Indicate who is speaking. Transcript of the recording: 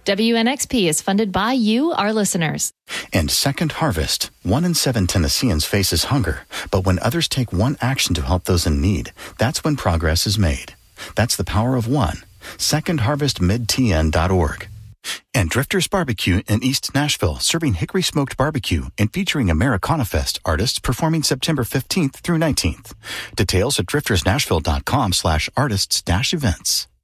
Speaker 1: WNXP is funded by you, our listeners.
Speaker 2: And Second Harvest. 1 in 7 Tennesseans faces hunger, but when others take one action to help those in need, that's when progress is made. That's the power of one. SecondHarvestMidTN.org. And Drifters Barbecue in East Nashville, serving hickory smoked barbecue and featuring Americana Fest artists performing September 15th through 19th. Details at driftersnashville.com/artists-events.